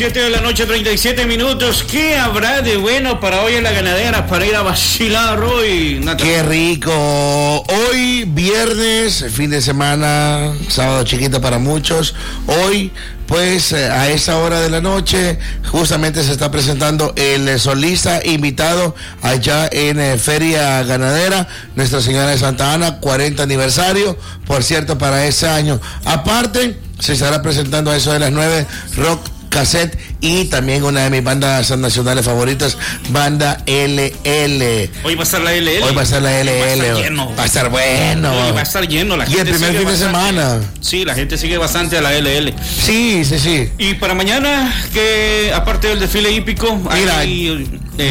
7 de la noche, 37 minutos. ¿Qué habrá de bueno para hoy en la ganadera para ir a vacilar hoy, Nata? ¡Qué rico! Hoy, viernes, fin de semana, sábado chiquito para muchos. Hoy, pues, a esa hora de la noche, justamente se está presentando el solista invitado allá en Feria Ganadera, Nuestra Señora de Santa Ana, 40 aniversario, por cierto, para ese año. Aparte, se estará presentando a eso de las 9, Rock Cassette y también una de mis bandas nacionales favoritas, Banda LL. Hoy va a estar la LL. Hoy va a estar la LL. Va a estar lleno. Va a estar bueno. Hoy va a estar lleno. La y el primer fin de semana. Sí, la gente sigue bastante a la LL. Sí, sí, sí. Y para mañana, que aparte del desfile hípico, mira, hay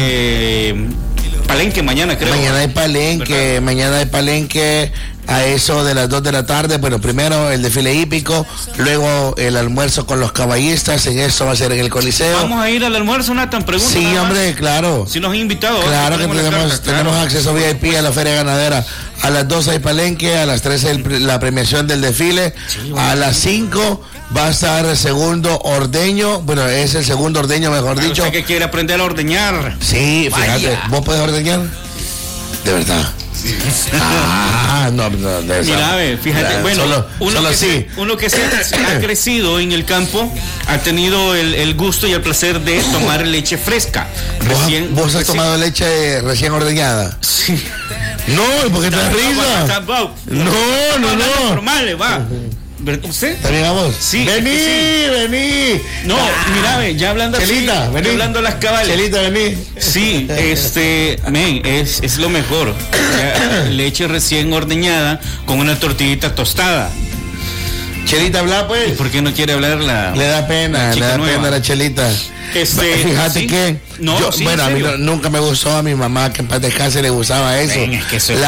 palenque mañana, creo. Mañana hay palenque, ¿verdad? Mañana hay palenque a eso de las 2 de la tarde. Bueno, primero el desfile hípico, luego el almuerzo con los caballistas, en eso va a ser en el Coliseo. Vamos a ir al almuerzo, Nathan, pregunta. Sí, hombre, claro. Si nos han invitado. Claro que tenemos acceso VIP a la Feria Ganadera. A las 2 hay palenque, a las 3 la premiación del desfile, sí, bueno. A las 5 va a estar el segundo ordeño, bueno, es el segundo ordeño, mejor dicho. Usted que quiere aprender a ordeñar. Sí, fíjate, vaya. ¿Vos podés ordeñar? De verdad. Sí. No, mira, fíjate, bueno, uno que se ha crecido en el campo ha tenido el gusto y el placer de tomar leche fresca. ¿Vos has tomado leche recién ordeñada? Sí. No, ¿por qué te das risa? No. Normal, va. ¿Usted? ¿También a vos? Sí. Vení. No, mira, ya hablando Chelita, así, vení. Ya hablando las cabales. Chelita, vení. Sí, es lo mejor. Leche recién ordeñada con una tortillita tostada. Chelita, habla pues. ¿Y por qué no quiere hablar la? Le da pena a la Chelita. Fíjate, ¿sí? Que a mí nunca me gustó, a mi mamá, que en paz descanse, le gustaba eso. Es que eso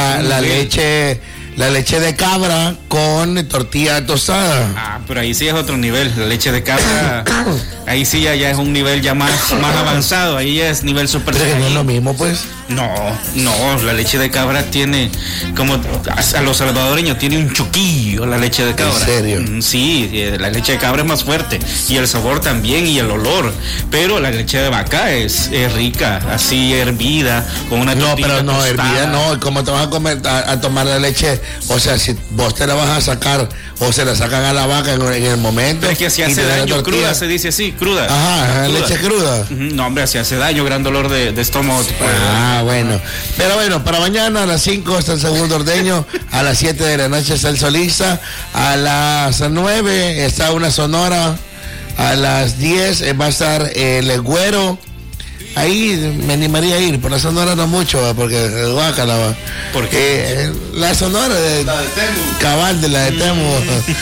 la leche de cabra con tortilla tostada. Pero ahí sí es otro nivel. La leche de cabra, ahí sí ya es un nivel ya más avanzado. Ahí ya es nivel super. Pero no es lo mismo, pues. No, la leche de cabra tiene, como a los salvadoreños, tiene un choquillo la leche de cabra. ¿En serio? Sí, la leche de cabra es más fuerte. Y el sabor también y el olor. Pero la leche de vaca es rica, así hervida, con una tortilla tostada. No, hervida no. ¿Cómo te vas a tomar la leche? O sea, si vos te la vas a sacar o se la sacan a la vaca en el momento. Pero es que si hace daño cruda, se dice así, cruda. Ajá, cruda. Leche cruda. No, hombre, si hace daño, gran dolor de estómago. Bueno. Pero bueno, para mañana a las 5 está el segundo ordeño, a las 7 de la noche está el solista, a las 9 está una sonora, a las 10 va a estar el güero. Ahí me animaría a ir, por la sonora no mucho, porque el guácala va. ¿Por qué? La sonora de Temu. Cabal de la de Temu.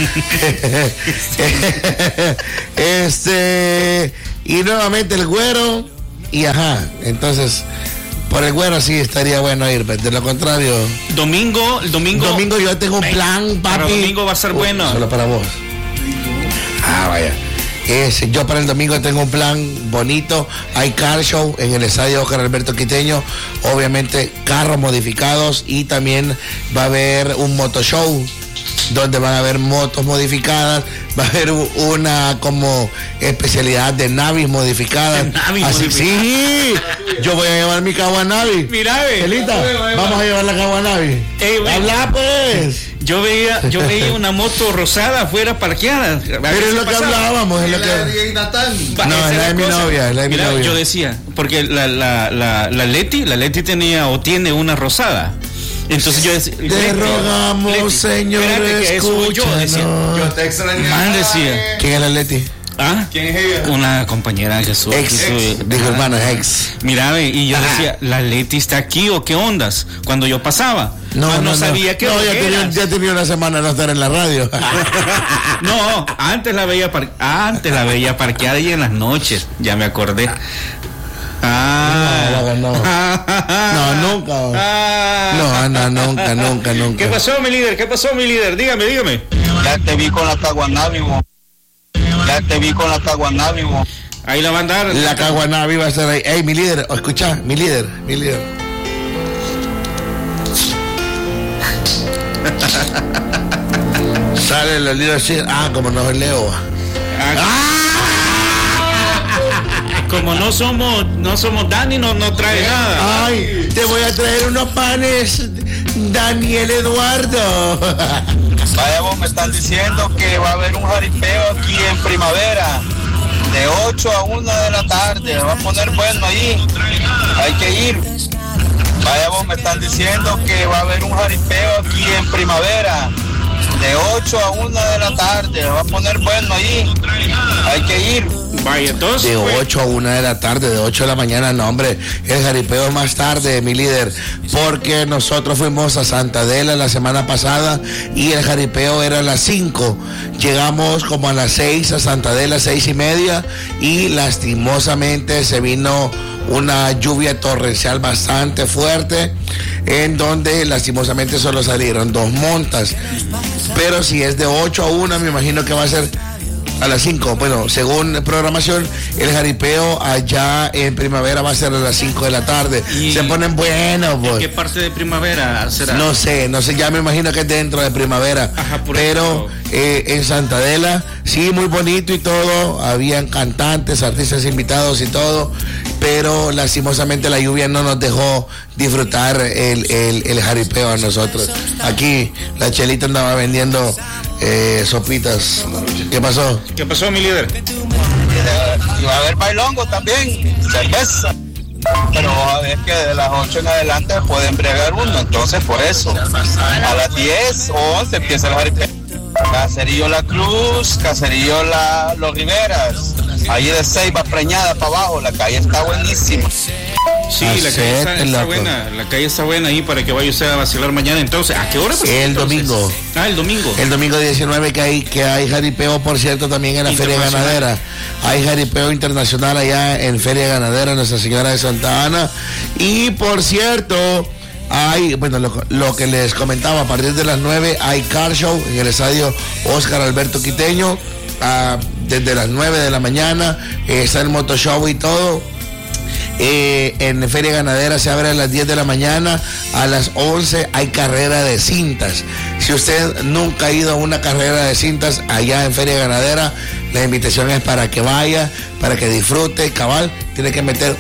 Y nuevamente el güero. Y entonces, por el güero sí estaría bueno ir, pero de lo contrario. Domingo yo tengo un plan, papi. Para domingo va a ser bueno. Solo para vos. Vaya. Yo para el domingo tengo un plan bonito. Hay car show en el estadio Oscar Alberto Quiteño, obviamente carros modificados, y también va a haber un moto show donde van a haber motos modificadas, va a haber una como especialidad de navis modificadas. Sí, yo voy a llevar mi Kawanavi. Mira, Celita, vamos a llevar la Kawanavi. Habla pues. Yo veía una moto rosada afuera parqueada. Pero es lo que hablábamos, es lo que. No, es la de mi novia, Yo decía, porque la Leti tiene una rosada. Entonces yo decía, te rogamos, Señor, escúchanos. Yo te extrañaba. Decía. ¿Quién es la Leti? ¿Quién es ella? Una compañera de Jesús. Dijo hermano, ex. Mira, y yo decía, ¿la Leti está aquí o qué ondas? Cuando yo pasaba. No sabía que ya tenía una semana de no estar en la radio. No, antes la veía parqueada y en las noches, ya me acordé. No, nunca. ¿Qué pasó, mi líder? Dígame. Ya te vi con la Kawanavi, Ahí la van a dar. La Kawanavi va a estar ahí. Ey, mi líder, escucha, mi líder. Sale el líder así. Como no es Leo. como no somos Dani, no trae nada. Ay, te voy a traer unos panes, Daniel Eduardo. Vaya, vos me están diciendo que va a haber un jaripeo aquí en Primavera de 8 a 1 de la tarde. Va a poner bueno ahí. Hay que ir. Vaya, vos me están diciendo que va a haber un jaripeo aquí en Primavera de 8 a 1 de la tarde. Va a poner bueno ahí. Hay que ir. Vaya, entonces. De 8 a 1 de la tarde, de 8 de la mañana, no, hombre. El jaripeo es más tarde, mi líder. Porque nosotros fuimos a Santa Adela la semana pasada y el jaripeo era a las 5. Llegamos como a las 6 a Santa Adela, 6:30. Y lastimosamente se vino una lluvia torrencial bastante fuerte, en donde lastimosamente solo salieron 2 montas. Pero si es de 8 a 1, me imagino que va a ser a las 5. Bueno, según programación, el jaripeo allá en Primavera va a ser a las 5 de la tarde. ¿Y se ponen buenos, pues. ¿En qué parte de Primavera será? No sé, ya me imagino que es dentro de Primavera. Ajá, pero en Santa Adela, sí, muy bonito y todo. Habían cantantes, artistas invitados y todo. Pero lastimosamente la lluvia no nos dejó disfrutar el jaripeo a nosotros. Aquí la Chelita andaba vendiendo sopitas. ¿Qué pasó? ¿Qué pasó, mi líder? Y va a haber bailongo también, cerveza. Pero a ver que de las 8 en adelante puede embriagar uno, entonces por eso. A las 10 o 11 empieza el jaripeo. Caserío La Cruz, Caserío Los Riveras. Ahí de Ceiba Preñada para abajo, la calle está buenísima. Sí, la calle está buena. La calle está buena ahí para que vaya usted a vacilar mañana. Entonces, ¿a qué hora? Pues, el domingo. El domingo. El domingo 19 que hay jaripeo, por cierto, también en la Feria Ganadera. Hay jaripeo internacional allá en Feria Ganadera, Nuestra Señora de Santa Ana. Y por cierto, hay, bueno, lo que les comentaba, a partir de las 9 hay car show en el estadio Óscar Alberto Quiteño. Desde las 9 de la mañana está el motoshow y todo. En Feria Ganadera se abre a las 10 de la mañana, a las 11 hay carrera de cintas. Si usted nunca ha ido a una carrera de cintas allá en Feria Ganadera, la invitación es para que vaya, para que disfrute, cabal. Tiene que meter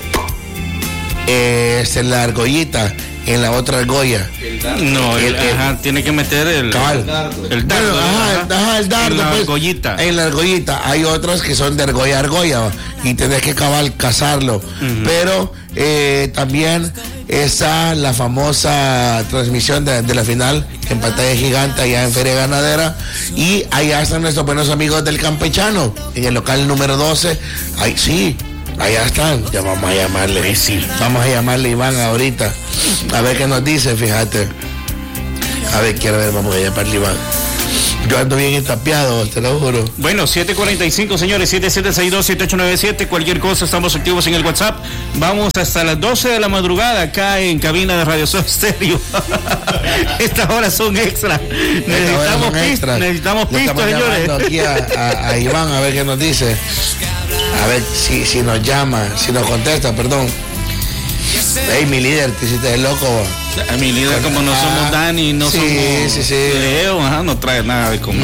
la argollita en la otra argolla. No, tiene que meter el dardo. El dardo. El dardo. En la pues, argollita. En la argollita. Hay otras que son de argolla a argolla y tenés que cazarlo. Uh-huh. Pero también está la famosa transmisión de la final en pantalla gigante allá en Feria Ganadera. Y allá están nuestros buenos amigos del Campechano, en el local número 12. Ahí sí. Allá están, ya vamos a llamarle. Sí. Vamos a llamarle a Iván ahorita. A ver qué nos dice, fíjate. A ver, quiero ver, vamos a llamarle a Iván. Yo ando bien estapeado, te lo juro. Bueno, 7:45, señores, 7762-7897. Cualquier cosa, estamos activos en el WhatsApp. Vamos hasta las 12 de la madrugada acá en cabina de Radio Sol Stereo. Estas horas son extra. Necesitamos pistas, señores. Aquí a Iván a ver qué nos dice. A ver si nos llama, si nos contesta, perdón. Hey, mi líder, te hiciste el loco. Mi líder, como no somos Dani, no somos Leo, no trae nada de comer.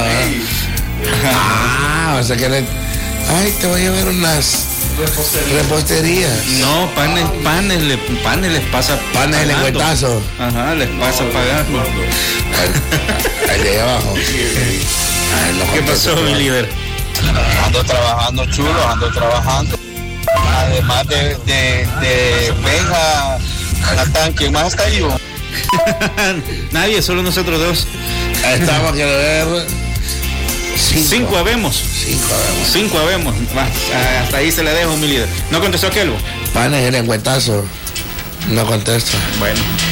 No. O sea que te voy a llevar unas reposterías. No, panes les pasa. Panes de lengüetazo. Ajá, les pasa pagando. Ahí de abajo. ¿Qué pasó, mi líder? Ando trabajando chulo, ando trabajando. Además de Benja, Natán, ¿quién más está vivo? Nadie, solo nosotros dos. Estamos que ver. 5 habemos. 5 habemos. Hasta ahí se la dejo, mi líder. ¿No contestó aquel? Panes el lengüetazo. No contesta. Bueno.